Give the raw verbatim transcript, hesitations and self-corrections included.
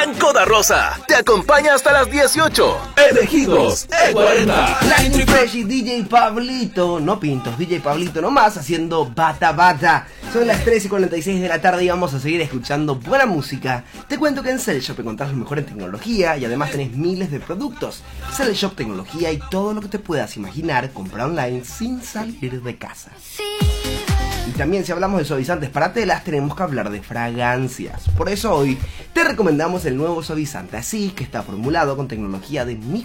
Blanco da Rosa te acompaña hasta las dieciocho. Elegidos E cuarenta. Lightning Fresh y D J Pablito, no Pintos, D J Pablito nomás haciendo Bata Bata. Son las tres y cuarenta y seis de la tarde y vamos a seguir escuchando buena música. Te cuento que en Cell Shop encontrás lo mejor en tecnología y además tenés miles de productos. Cell Shop Tecnología y todo lo que te puedas imaginar, compra online sin salir de casa. Y también si hablamos de suavizantes para telas, tenemos que hablar de fragancias. Por eso hoy te recomendamos el nuevo suavizante Así, que está formulado con tecnología de